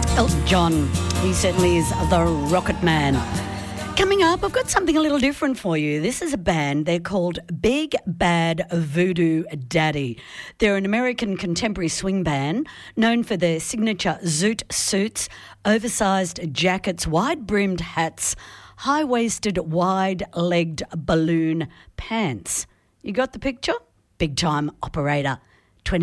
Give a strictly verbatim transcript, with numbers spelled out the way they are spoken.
Elton John, he certainly is the Rocket Man. Coming up, I've got something a little different for you. This is a band. They're called Big Bad Voodoo Daddy. They're an American contemporary swing band known for their signature zoot suits, oversized jackets, wide-brimmed hats, high-waisted, wide-legged balloon pants. You got the picture? Big-time operator.